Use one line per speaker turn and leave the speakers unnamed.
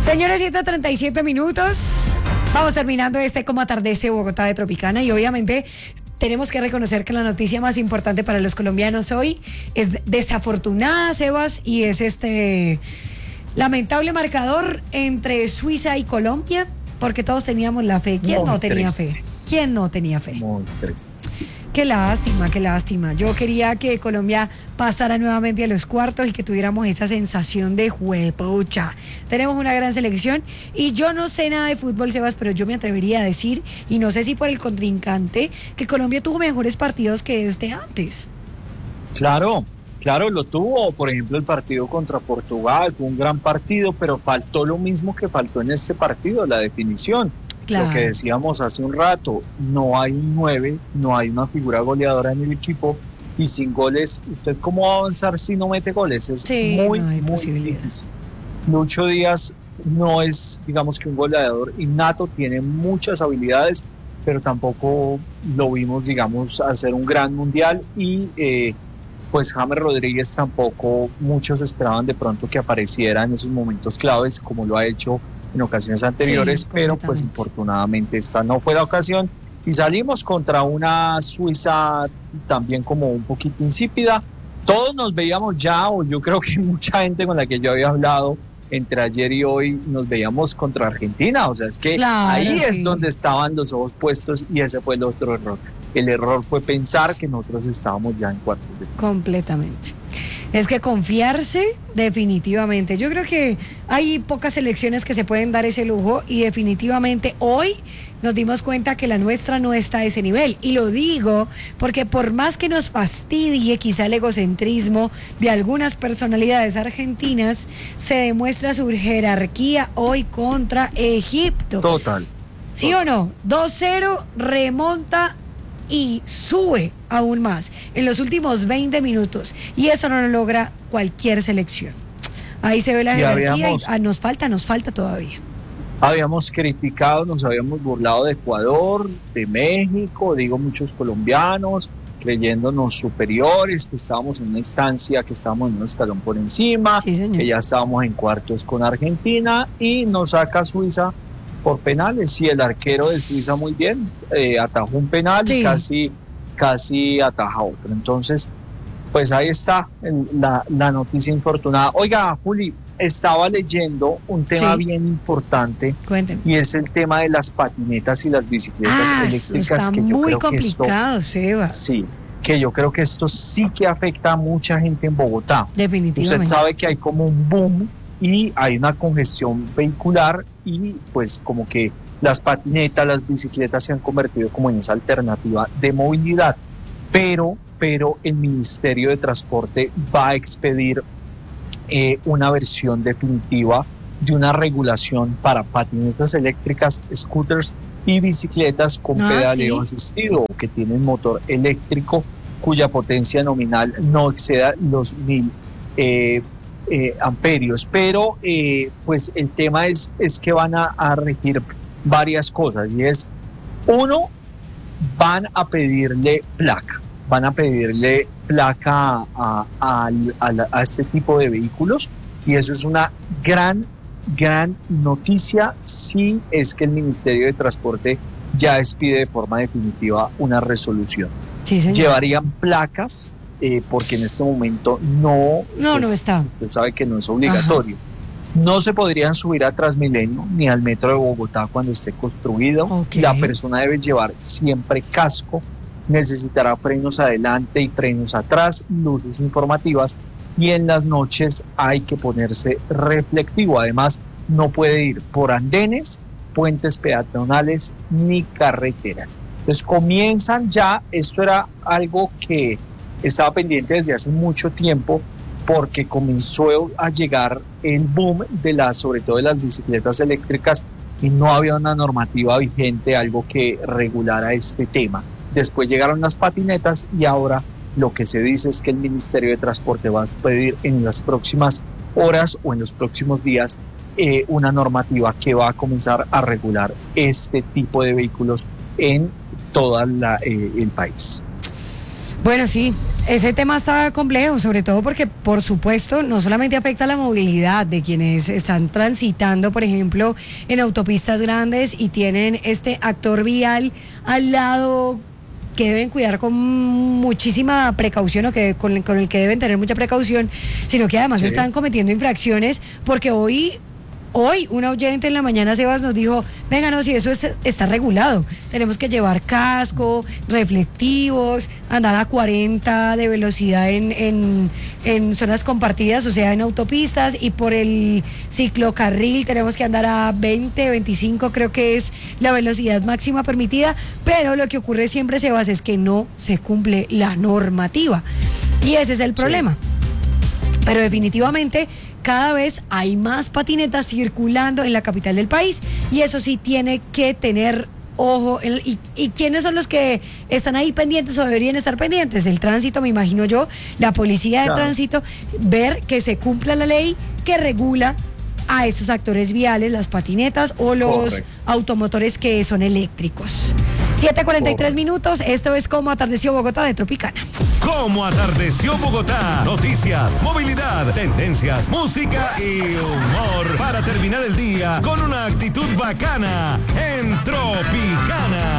Señores, 7:37 minutos. Vamos terminando Como atardece Bogotá de Tropicana y obviamente tenemos que reconocer que la noticia más importante para los colombianos hoy es desafortunada, Sebas, y es lamentable marcador entre Suiza y Colombia, porque todos teníamos la fe. ¿Quién no tenía fe? ¿Quién no tenía fe?
Muy triste.
Qué lástima, qué lástima. Yo quería que Colombia pasara nuevamente a los cuartos y que tuviéramos esa sensación de juepucha. Tenemos una gran selección y yo no sé nada de fútbol, Sebas, pero yo me atrevería a decir, y no sé si por el contrincante, que Colombia tuvo mejores partidos que antes.
Claro, lo tuvo. Por ejemplo, el partido contra Portugal fue un gran partido, pero faltó lo mismo que faltó en este partido, la definición. Claro. Lo que decíamos hace un rato, no hay un 9, no hay una figura goleadora en el equipo y sin goles, ¿usted cómo va a avanzar si no mete goles? Es muy difícil. Lucho Díaz no es, digamos que un goleador innato, tiene muchas habilidades, pero tampoco lo vimos, digamos, hacer un gran mundial y pues James Rodríguez tampoco muchos esperaban de pronto que apareciera en esos momentos claves como lo ha hecho en ocasiones anteriores, sí, pero pues infortunadamente esta no fue la ocasión y salimos contra una Suiza también como un poquito insípida. Todos nos veíamos ya, o yo creo que mucha gente con la que yo había hablado entre ayer y hoy nos veíamos contra Argentina, o sea, es que claro, ahí es donde estaban los ojos puestos y ese fue el otro error. El error fue pensar que nosotros estábamos ya en cuartos de final.
Completamente. Es que confiarse, definitivamente. Yo creo que hay pocas selecciones que se pueden dar ese lujo y definitivamente hoy nos dimos cuenta que la nuestra no está a ese nivel. Y lo digo porque por más que nos fastidie quizá el egocentrismo de algunas personalidades argentinas, se demuestra su jerarquía hoy contra Egipto.
Total.
¿Sí o no? 2-0, remonta y sube aún más en los últimos 20 minutos y eso no lo logra cualquier selección. Ahí se ve la jerarquía y nos falta todavía.
Habíamos criticado, nos habíamos burlado de Ecuador, de México, digo muchos colombianos creyéndonos superiores, que estábamos en una instancia, que estábamos en un escalón por encima, sí, que ya estábamos en cuartos con Argentina y nos saca Suiza por penales y el arquero de Suiza muy bien, atajó un penal y casi ataja otro. Entonces, pues ahí está la noticia infortunada. Oiga, Juli, estaba leyendo un tema bien importante.
Cuénteme.
Y es el tema de las patinetas y las bicicletas eléctricas.
Está
que yo
muy
creo
complicado,
que
Sebas.
Sí, que yo creo que esto sí que afecta a mucha gente en Bogotá.
Definitivamente.
Usted sabe que hay como un boom y hay una congestión vehicular y pues como que las patinetas, las bicicletas se han convertido como en esa alternativa de movilidad, pero el Ministerio de Transporte va a expedir una versión definitiva de una regulación para patinetas eléctricas, scooters y bicicletas con pedaleo asistido que tienen motor eléctrico cuya potencia nominal no exceda los 1000 amperios, pero pues el tema es que van a regir varias cosas y es, uno, van a pedirle placa a este tipo de vehículos y eso es una gran noticia si es que el Ministerio de Transporte ya expide de forma definitiva una resolución.
Sí, señor.
Llevarían placas porque en este momento no
está.
Usted sabe que no es obligatorio. Ajá. No se podrían subir a Transmilenio ni al metro de Bogotá cuando esté construido.
Okay.
La persona debe llevar siempre casco, necesitará frenos adelante y frenos atrás, luces informativas y en las noches hay que ponerse reflectivo. Además, no puede ir por andenes, puentes peatonales ni carreteras. Entonces comienzan ya, esto era algo que estaba pendiente desde hace mucho tiempo porque comenzó a llegar el boom sobre todo de las bicicletas eléctricas y no había una normativa vigente, algo que regulara este tema. Después llegaron las patinetas y ahora lo que se dice es que el Ministerio de Transporte va a pedir en las próximas horas o en los próximos días una normativa que va a comenzar a regular este tipo de vehículos en todo el país.
Bueno, sí, Ese tema está complejo, sobre todo porque, por supuesto, no solamente afecta la movilidad de quienes están transitando, por ejemplo, en autopistas grandes y tienen este actor vial al lado que deben cuidar con muchísima precaución o que con el que deben tener mucha precaución, sino que además están cometiendo infracciones porque hoy un oyente en la mañana, Sebas, nos dijo, venga, no, si eso está regulado, tenemos que llevar casco, reflectivos, andar a 40 de velocidad en zonas compartidas, o sea, en autopistas, y por el ciclocarril tenemos que andar a 20, 25, creo que es la velocidad máxima permitida, pero lo que ocurre siempre, Sebas, es que no se cumple la normativa, y ese es el problema. Pero definitivamente cada vez hay más patinetas circulando en la capital del país y eso sí tiene que tener ojo. ¿Y quiénes son los que están ahí pendientes o deberían estar pendientes? El tránsito, me imagino yo, la policía de tránsito, ver que se cumpla la ley que regula a estos actores viales, las patinetas o los automotores que son eléctricos. 7:43 minutos, esto es Cómo Atardeció Bogotá de Tropicana.
Cómo Atardeció Bogotá. Noticias, movilidad, tendencias, música y humor para terminar el día con una actitud bacana en Tropicana.